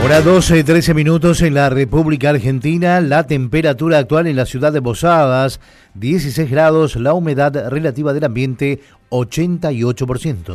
Hora 12, 13 minutos en la República Argentina. La temperatura actual en la ciudad de Posadas, 16 grados. La humedad relativa del ambiente, 88%.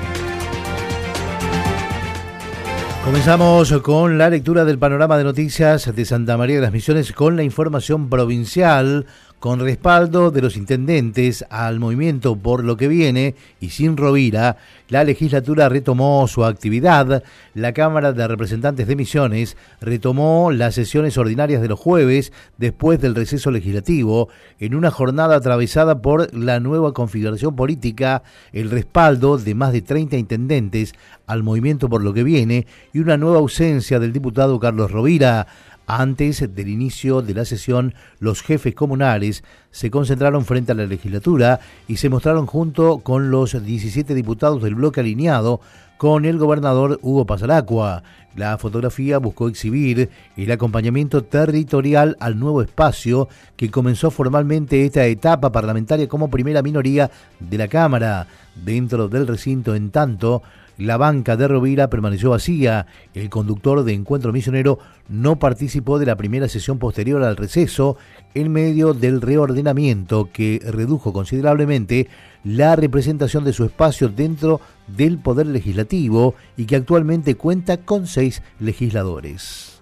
Comenzamos con la lectura del panorama de noticias de Santa María de las Misiones con la información provincial, con respaldo de los intendentes al movimiento Por lo que Viene y sin Rovira. La legislatura retomó su actividad. La Cámara de Representantes de Misiones retomó las sesiones ordinarias de los jueves después del receso legislativo, en una jornada atravesada por la nueva configuración política, el respaldo de más de 30 intendentes al movimiento Por lo que Viene y una nueva ausencia del diputado Carlos Rovira. Antes del inicio de la sesión, los jefes comunales se concentraron frente a la legislatura y se mostraron junto con los 17 diputados del bloque alineado con el gobernador Hugo Pasaracua. La fotografía buscó exhibir el acompañamiento territorial al nuevo espacio que comenzó formalmente esta etapa parlamentaria como primera minoría de la Cámara. Dentro del recinto, en tanto, la banca de Rovira permaneció vacía. El conductor de Encuentro Misionero no participó de la primera sesión posterior al receso en medio del reordenamiento que redujo considerablemente la representación de su espacio dentro del Poder Legislativo y que actualmente cuenta con 6 legisladores.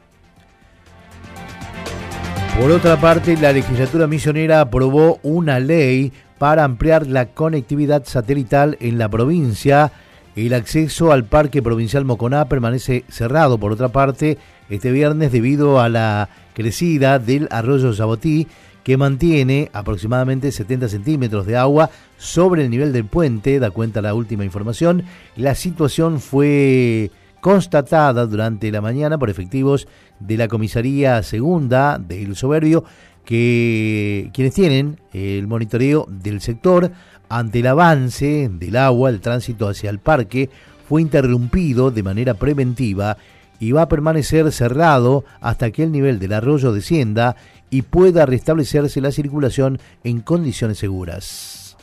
Por otra parte, la legislatura misionera aprobó una ley para ampliar la conectividad satelital en la provincia. El acceso al Parque Provincial Moconá permanece cerrado, por otra parte, este viernes debido a la crecida del arroyo Sabotí, que mantiene aproximadamente 70 centímetros de agua sobre el nivel del puente, da cuenta la última información. La situación fue constatada durante la mañana por efectivos de la Comisaría Segunda del Soberbio, quienes tienen el monitoreo del sector. Ante el avance del agua, el tránsito hacia el parque fue interrumpido de manera preventiva y va a permanecer cerrado hasta que el nivel del arroyo descienda y pueda restablecerse la circulación en condiciones seguras.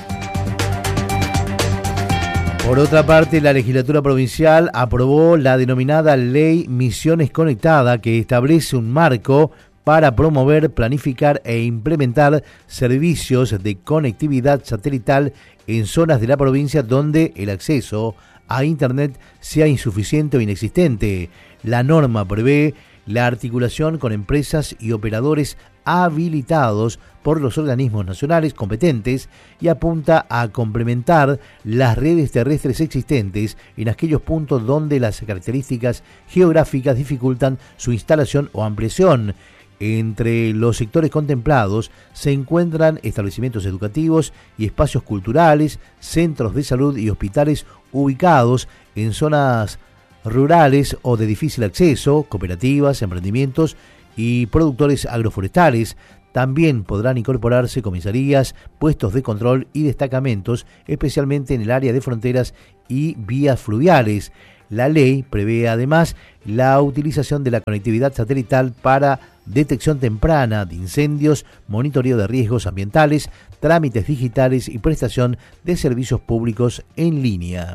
Por otra parte, la legislatura provincial aprobó la denominada Ley Misiones Conectada, que establece un marco para promover, planificar e implementar servicios de conectividad satelital en zonas de la provincia donde el acceso a Internet sea insuficiente o inexistente. La norma prevé la articulación con empresas y operadores habilitados por los organismos nacionales competentes y apunta a complementar las redes terrestres existentes en aquellos puntos donde las características geográficas dificultan su instalación o ampliación. Entre los sectores contemplados se encuentran establecimientos educativos y espacios culturales, centros de salud y hospitales ubicados en zonas rurales o de difícil acceso, cooperativas, emprendimientos y productores agroforestales. También podrán incorporarse comisarías, puestos de control y destacamentos, especialmente en el área de fronteras y vías fluviales. La ley prevé además la utilización de la conectividad satelital para detección temprana de incendios, monitoreo de riesgos ambientales, trámites digitales y prestación de servicios públicos en línea.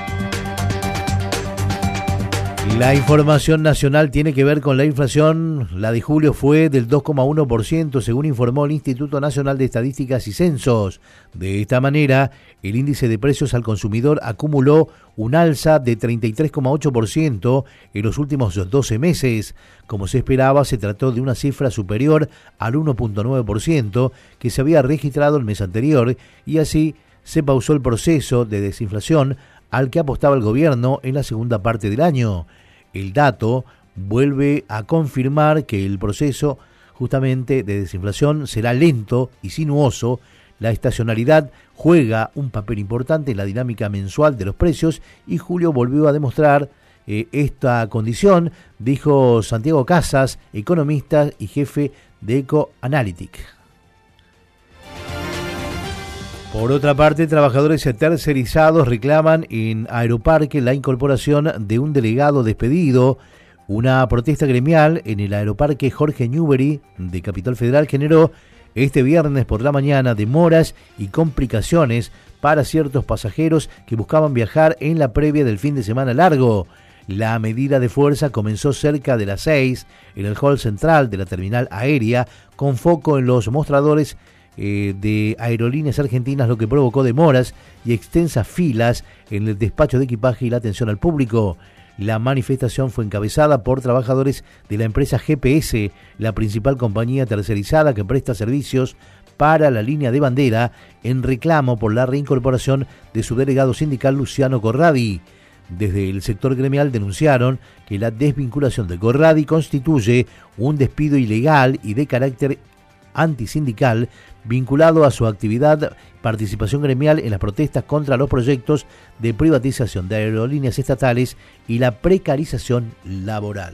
La información nacional tiene que ver con la inflación. La de julio fue del 2,1%, según informó el Instituto Nacional de Estadísticas y Censos. De esta manera, el índice de precios al consumidor acumuló un alza de 33,8% en los últimos 12 meses. Como se esperaba, se trató de una cifra superior al 1,9% que se había registrado el mes anterior, y así se pausó el proceso de desinflación al que apostaba el gobierno en la segunda parte del año. El dato vuelve a confirmar que el proceso justamente de desinflación será lento y sinuoso. La estacionalidad juega un papel importante en la dinámica mensual de los precios y julio volvió a demostrar esta condición, dijo Santiago Casas, economista y jefe de Ecoanalytic. Por otra parte, trabajadores tercerizados reclaman en Aeroparque la incorporación de un delegado despedido. Una protesta gremial en el Aeroparque Jorge Newbery de Capital Federal generó este viernes por la mañana demoras y complicaciones para ciertos pasajeros que buscaban viajar en la previa del fin de semana largo. La medida de fuerza comenzó cerca de las 6 en el hall central de la terminal aérea, con foco en los mostradores de Aerolíneas Argentinas, lo que provocó demoras y extensas filas en el despacho de equipaje y la atención al público. La manifestación fue encabezada por trabajadores de la empresa GPS, la principal compañía tercerizada que presta servicios para la línea de bandera, en reclamo por la reincorporación de su delegado sindical Luciano Corradi. Desde el sector gremial denunciaron que la desvinculación de Corradi constituye un despido ilegal y de carácter antisindical vinculado a su actividad, participación gremial en las protestas contra los proyectos de privatización de aerolíneas estatales y la precarización laboral.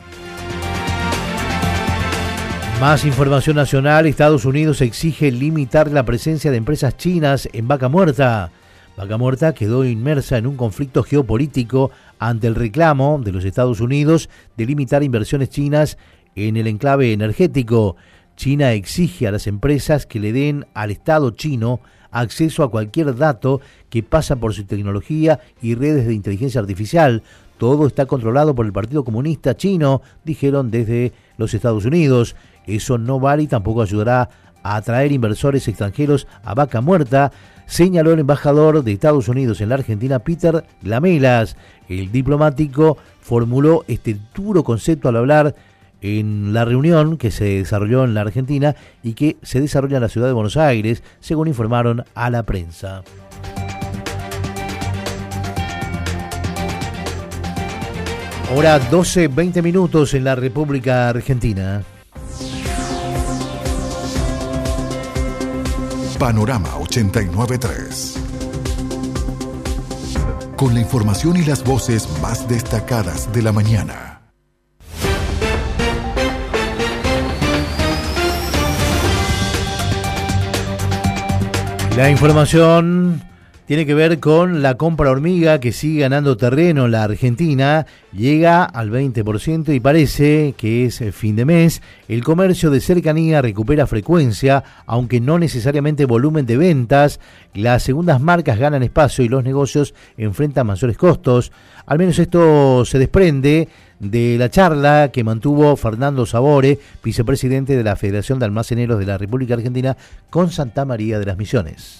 Más información nacional. Estados Unidos exige limitar la presencia de empresas chinas en Vaca Muerta. Vaca Muerta quedó inmersa en un conflicto geopolítico ante el reclamo de los Estados Unidos de limitar inversiones chinas en el enclave energético. China exige a las empresas que le den al Estado chino acceso a cualquier dato que pasa por su tecnología y redes de inteligencia artificial. Todo está controlado por el Partido Comunista Chino, dijeron desde los Estados Unidos. Eso no vale y tampoco ayudará a atraer inversores extranjeros a Vaca Muerta, señaló el embajador de Estados Unidos en la Argentina, Peter Lamelas. El diplomático formuló este duro concepto al hablar en la reunión que se desarrolló en la Argentina y que se desarrolla en la ciudad de Buenos Aires, según informaron a la prensa. Hora 12:20 minutos en la República Argentina. Panorama 89.3. Con la información y las voces más destacadas de la mañana. La información tiene que ver con la compra hormiga, que sigue ganando terreno en la Argentina, llega al 20% y parece que es fin de mes. El comercio de cercanía recupera frecuencia, aunque no necesariamente volumen de ventas. Las segundas marcas ganan espacio y los negocios enfrentan mayores costos. Al menos esto se desprende de la charla que mantuvo Fernando Sabore, vicepresidente de la Federación de Almaceneros de la República Argentina, con Santa María de las Misiones.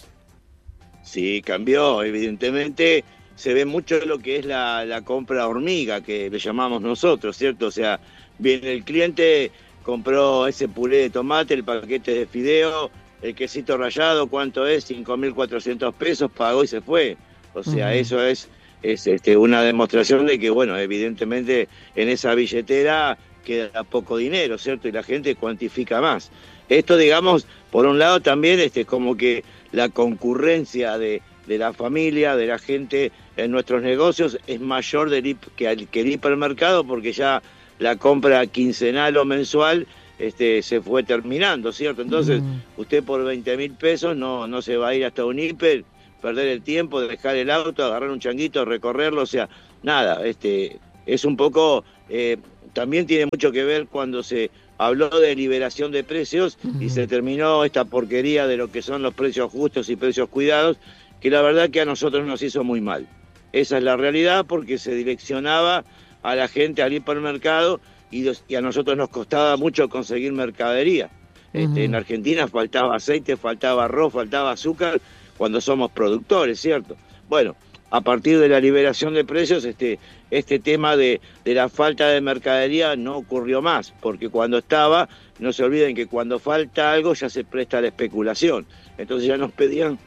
Sí, cambió, evidentemente se ve mucho lo que es la compra hormiga, que le llamamos nosotros, ¿cierto? O sea, viene el cliente, compró ese puré de tomate, el paquete de fideo, el quesito rallado, ¿cuánto es? 5.400 pesos, pagó y se fue. O sea, eso es una demostración de que, bueno, evidentemente en esa billetera queda poco dinero, ¿cierto? Y la gente cuantifica más. Esto, digamos, por un lado también como que la concurrencia de la familia, de la gente en nuestros negocios es mayor que el hipermercado, porque ya la compra quincenal o mensual se fue terminando, ¿cierto? Entonces, usted por 20.000 pesos no se va a ir hasta un hiper, perder el tiempo, dejar el auto, agarrar un changuito, recorrerlo, o sea, nada, es un poco, también tiene mucho que ver cuando se habló de liberación de precios y se terminó esta porquería de lo que son los precios justos y precios cuidados, que la verdad que a nosotros nos hizo muy mal. Esa es la realidad, porque se direccionaba a la gente al hipermercado y a nosotros nos costaba mucho conseguir mercadería. En Argentina faltaba aceite, faltaba arroz, faltaba azúcar, cuando somos productores, ¿cierto? Bueno, a partir de la liberación de precios, este tema de la falta de mercadería no ocurrió más, porque cuando estaba, no se olviden que cuando falta algo ya se presta a la especulación. Entonces ya nos pedían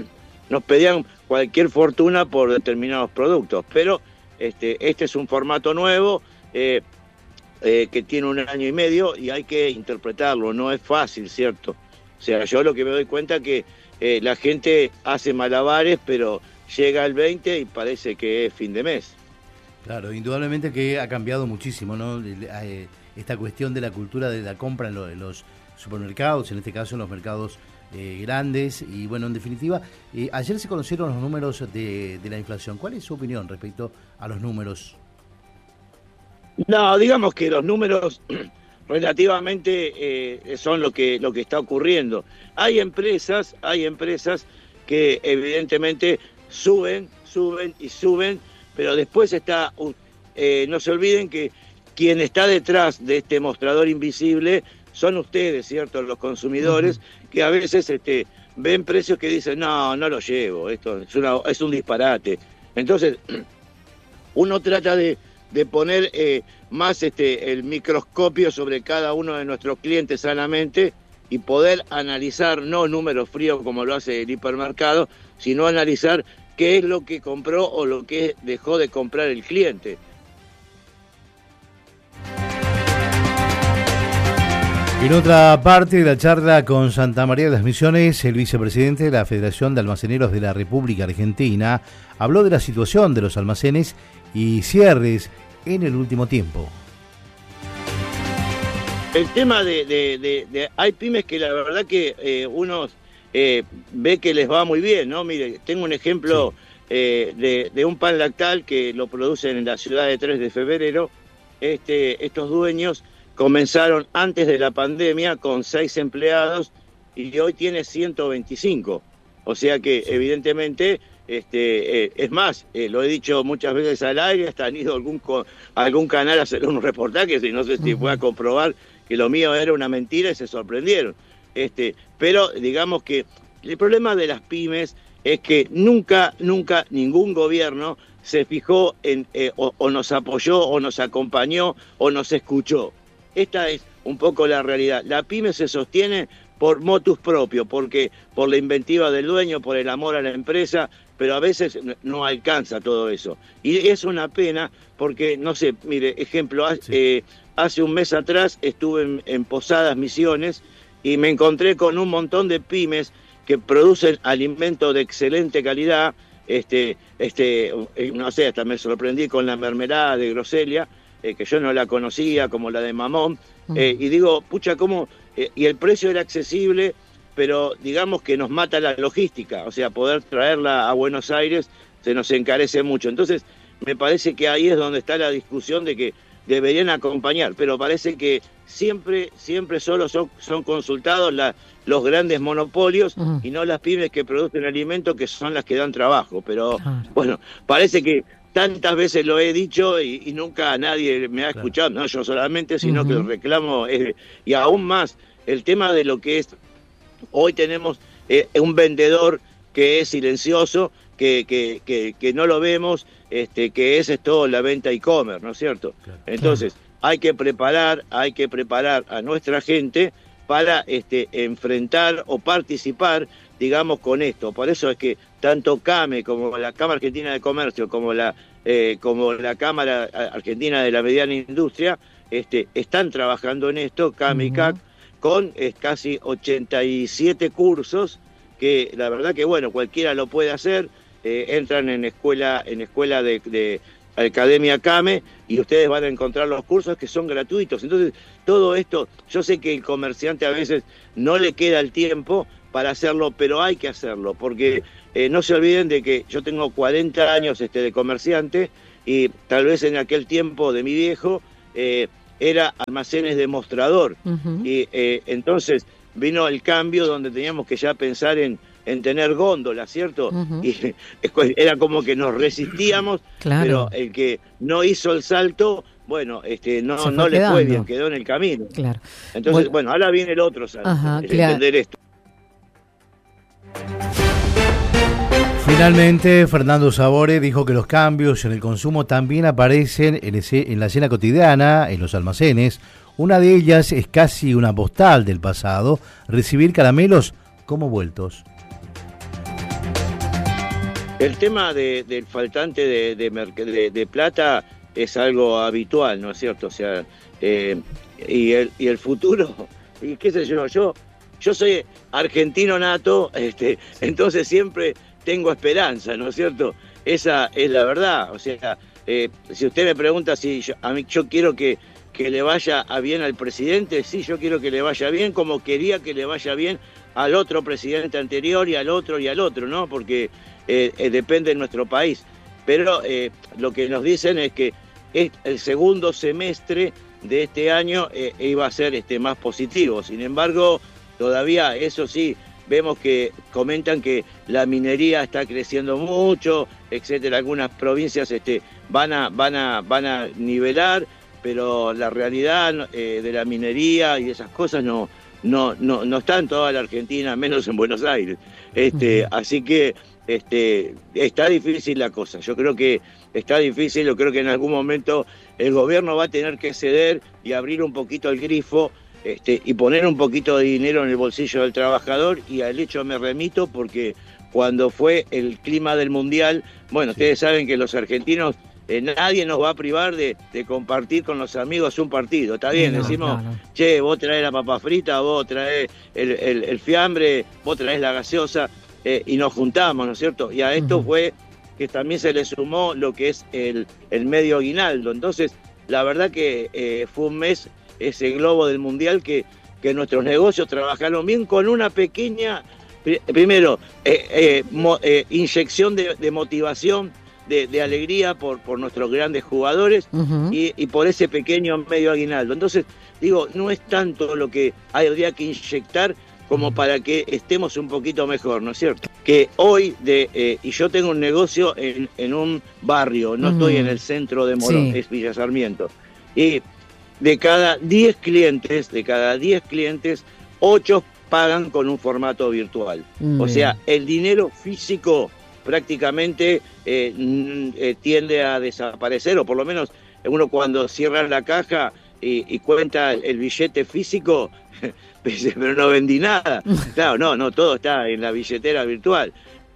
cualquier fortuna por determinados productos, pero este es un formato nuevo que tiene 1 año y medio y hay que interpretarlo, no es fácil, ¿cierto? O sea, yo lo que me doy cuenta que la gente hace malabares, pero llega el 20 y parece que es fin de mes. Claro, indudablemente que ha cambiado muchísimo, ¿no? Esta cuestión de la cultura de la compra en los supermercados, en este caso en los mercados grandes, y bueno, en definitiva, ayer se conocieron los números de la inflación. ¿Cuál es su opinión respecto a los números? No, digamos que los números relativamente son lo que está ocurriendo. Hay empresas que evidentemente suben, pero después está no se olviden que quien está detrás de este mostrador invisible son ustedes, ¿cierto? Los consumidores, que a veces ven precios que dicen, no lo llevo, esto es un disparate. Entonces, uno trata de poner más el microscopio sobre cada uno de nuestros clientes sanamente y poder analizar, no números fríos como lo hace el hipermercado, sino analizar qué es lo que compró o lo que dejó de comprar el cliente. En otra parte de la charla con Santa María de las Misiones, el vicepresidente de la Federación de Almaceneros de la República Argentina habló de la situación de los almacenes y cierres en el último tiempo. El tema hay pymes que la verdad que uno ve que les va muy bien, ¿no? Mire, tengo un ejemplo de un pan lactal que lo producen en la ciudad de 3 de febrero. Estos dueños comenzaron antes de la pandemia con 6 empleados y hoy tiene 125. O sea que evidentemente, es más, lo he dicho muchas veces al aire, hasta han ido algún canal a hacer unos reportajes y no sé si voy a comprobar que lo mío era una mentira y se sorprendieron. Pero digamos que el problema de las pymes es que nunca ningún gobierno se fijó en o nos apoyó o nos acompañó o nos escuchó. Esta es un poco la realidad. La pyme se sostiene por motus propio, porque por la inventiva del dueño, por el amor a la empresa, pero a veces no alcanza todo eso. Y es una pena porque, no sé, mire, ejemplo, hace un mes atrás estuve en Posadas Misiones y me encontré con un montón de pymes que producen alimentos de excelente calidad. No sé, hasta me sorprendí con la mermelada de Groselia, que yo no la conocía, como la de Mamón, y digo, pucha, ¿cómo? Y el precio era accesible, pero digamos que nos mata la logística, o sea, poder traerla a Buenos Aires se nos encarece mucho. Entonces, me parece que ahí es donde está la discusión de que deberían acompañar, pero parece que siempre solo son consultados los grandes monopolios y no las pymes que producen alimentos, que son las que dan trabajo. Pero bueno, parece que tantas veces lo he dicho y nunca nadie me ha escuchado, no yo solamente, sino que el reclamo es... Y aún más, el tema de lo que es... Hoy tenemos un vendedor que es silencioso, que no lo vemos, que es todo la venta e-commerce, ¿no es cierto? Claro. Entonces, hay que preparar a nuestra gente para enfrentar o participar, digamos, con esto. Por eso es que tanto CAME como la Cámara Argentina de Comercio, como la Cámara Argentina de la Mediana Industria, están trabajando en esto, CAME y CAC, con casi 87 cursos, que la verdad que, bueno, cualquiera lo puede hacer. Entran en escuela de Academia CAME y ustedes van a encontrar los cursos que son gratuitos. Entonces, todo esto, yo sé que el comerciante a veces no le queda el tiempo para hacerlo, pero hay que hacerlo, porque no se olviden de que yo tengo 40 años de comerciante y tal vez en aquel tiempo de mi viejo era almacenes de mostrador. Y entonces vino el cambio donde teníamos que ya pensar en tener góndola, ¿cierto? Y era como que nos resistíamos, pero el que no hizo el salto, bueno, no le fue bien, quedó en el camino. Claro. Entonces, bueno, ahora viene el otro salto, entender esto. Finalmente, Fernando Sabore dijo que los cambios en el consumo también aparecen en la escena cotidiana, en los almacenes. Una de ellas es casi una postal del pasado, recibir caramelos como vueltos. El tema del faltante de plata es algo habitual, ¿no es cierto? O sea, y el futuro, y qué sé yo soy argentino nato, entonces siempre tengo esperanza, ¿no es cierto? Esa es la verdad. O sea, si usted me pregunta si yo quiero que le vaya bien al presidente, sí, yo quiero que le vaya bien, como quería que le vaya bien al otro presidente anterior y al otro, ¿no? Porque depende de nuestro país. Pero lo que nos dicen es que el segundo semestre de este año iba a ser más positivo. Sin embargo, todavía, eso sí, vemos que comentan que la minería está creciendo mucho, etcétera. Algunas provincias van a nivelar, pero la realidad de la minería y esas cosas no está en toda la Argentina, menos en Buenos Aires. Así que está difícil la cosa. Yo creo que está difícil, yo creo que en algún momento el gobierno va a tener que ceder y abrir un poquito el grifo, y poner un poquito de dinero en el bolsillo del trabajador, y al hecho me remito porque cuando fue el clima del Mundial, bueno, ustedes saben que los argentinos, nadie nos va a privar de compartir con los amigos un partido, está bien, decimos, che, vos traés la papa frita, vos traés el fiambre, vos traés la gaseosa, y nos juntamos, ¿no es cierto? Y a esto fue que también se le sumó lo que es el medio aguinaldo. Entonces, la verdad que fue un mes, ese globo del Mundial, que nuestros negocios trabajaron bien con una pequeña, primero, inyección de motivación, de alegría por nuestros grandes jugadores, y por ese pequeño medio aguinaldo. Entonces, digo, no es tanto lo que habría que inyectar como para que estemos un poquito mejor, ¿no es cierto? Que hoy, y yo tengo un negocio en un barrio, no estoy en el centro de Morón, es Villa Sarmiento, y de cada 10 clientes, 8 pagan con un formato virtual. O sea, el dinero físico prácticamente tiende a desaparecer, o por lo menos uno cuando cierra la caja y cuenta el billete físico, pero no vendí nada. Claro, no, todo está en la billetera virtual.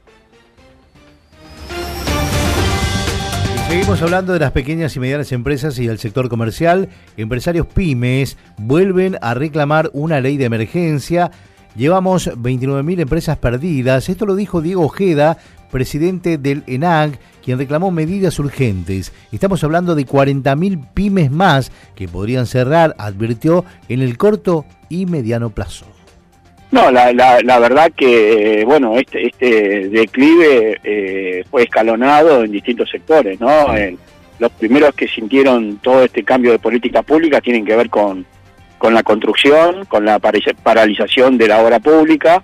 Seguimos hablando de las pequeñas y medianas empresas y del sector comercial. Empresarios pymes vuelven a reclamar una ley de emergencia. Llevamos 29.000 empresas perdidas. Esto lo dijo Diego Ojeda, presidente del ENAC, quien reclamó medidas urgentes. Estamos hablando de 40.000 pymes más que podrían cerrar, advirtió, en el corto y mediano plazo. No, la verdad que, bueno, este declive fue escalonado en distintos sectores, ¿no? Los primeros que sintieron todo este cambio de política pública tienen que ver con la construcción, con la paralización de la obra pública,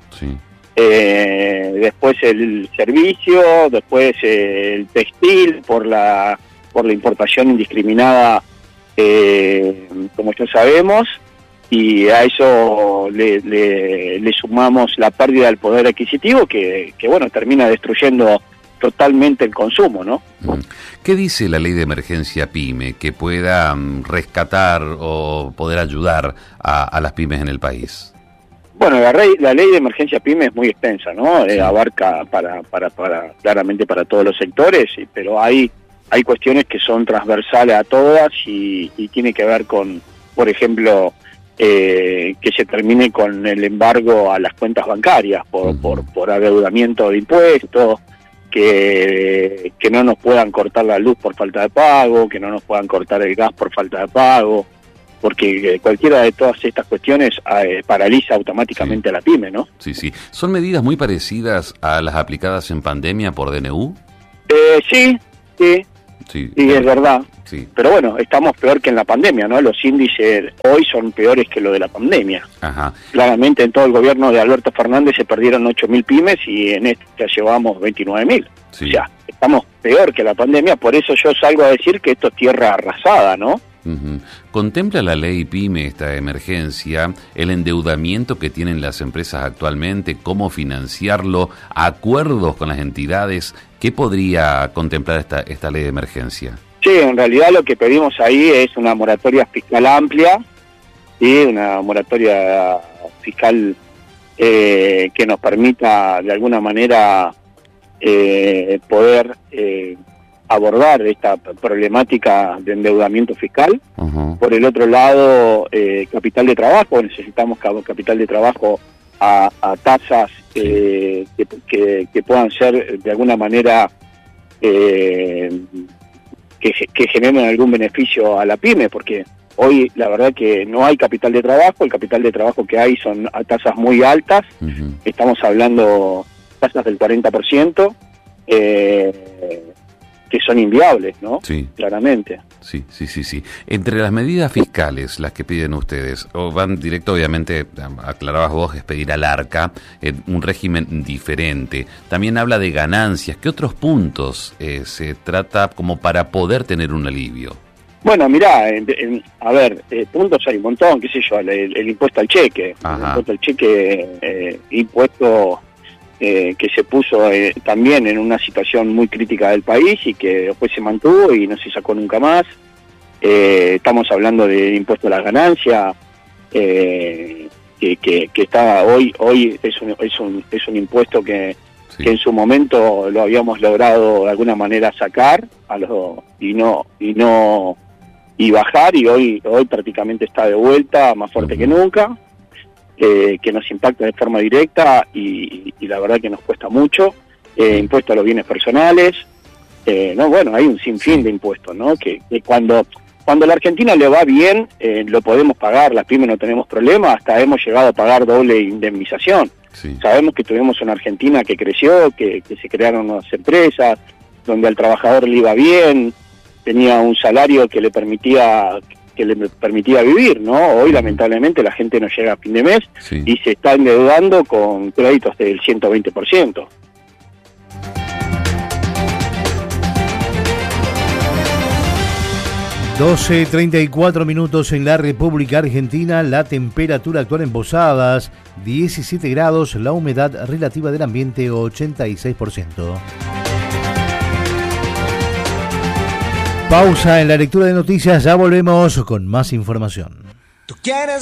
después el servicio, después el textil por la importación indiscriminada, como ya sabemos, y a eso le sumamos la pérdida del poder adquisitivo que bueno, termina destruyendo totalmente el consumo, ¿no? ¿Qué dice la ley de emergencia PYME que pueda rescatar o poder ayudar a las pymes en el país? Bueno, la ley de emergencia PYME es muy extensa, ¿no? Abarca claramente para todos los sectores, pero hay cuestiones que son transversales a todas y tiene que ver con, por ejemplo, que se termine con el embargo a las cuentas bancarias por adeudamiento de impuestos, que no nos puedan cortar la luz por falta de pago, que no nos puedan cortar el gas por falta de pago, porque cualquiera de todas estas cuestiones paraliza automáticamente a la pyme, ¿no? Sí. ¿Son medidas muy parecidas a las aplicadas en pandemia por DNU? Sí, es verdad. Sí. Pero bueno, estamos peor que en la pandemia, ¿no? Los índices hoy son peores que lo de la pandemia. Ajá. Claramente en todo el gobierno de Alberto Fernández se perdieron 8.000 pymes y en este ya llevamos 29.000. Sí. O sea, estamos peor que la pandemia, por eso yo salgo a decir que esto es tierra arrasada, ¿no? ¿Contempla la ley PYME, esta emergencia, el endeudamiento que tienen las empresas actualmente, cómo financiarlo, acuerdos con las entidades? ¿Qué podría contemplar esta ley de emergencia? Sí, en realidad lo que pedimos ahí es una moratoria fiscal amplia, ¿sí? Una moratoria fiscal que nos permita de alguna manera poder abordar esta problemática de endeudamiento fiscal. Por el otro lado, capital de trabajo, necesitamos capital de trabajo a tasas que puedan ser de alguna manera que generen algún beneficio a la pyme, porque hoy la verdad que no hay capital de trabajo, el capital de trabajo que hay son a tasas muy altas, estamos hablando tasas del 40%, que son inviables, ¿no? Sí. Claramente. Sí. Entre las medidas fiscales, las que piden ustedes, o van directo, obviamente, aclarabas vos, es pedir al ARCA un régimen diferente. También habla de ganancias. ¿Qué otros puntos se trata como para poder tener un alivio? Bueno, mirá, puntos hay un montón, qué sé yo, el impuesto al cheque. Ajá. El impuesto al cheque, impuesto que se puso también en una situación muy crítica del país y que después se mantuvo y no se sacó nunca más. Estamos hablando del impuesto a la ganancia, que está hoy es un impuesto que en su momento lo habíamos logrado de alguna manera sacar y bajar, y hoy prácticamente está de vuelta más fuerte que nunca. Que nos impacta de forma directa y la verdad que nos cuesta mucho. Impuesto a los bienes personales, hay un sinfín de impuestos, ¿no? Que cuando a la Argentina le va bien, lo podemos pagar, las pymes no tenemos problema, hasta hemos llegado a pagar doble indemnización. Sí. Sabemos que tuvimos una Argentina que creció, que se crearon nuevas empresas, donde al trabajador le iba bien, tenía un salario que le permitía vivir, ¿no? Hoy lamentablemente la gente no llega a fin de mes y se está endeudando con créditos del 120%. (12:34) en la República Argentina. La temperatura actual en Posadas, 17 grados, la humedad relativa del ambiente 86%. Pausa en la lectura de noticias, ya volvemos con más información.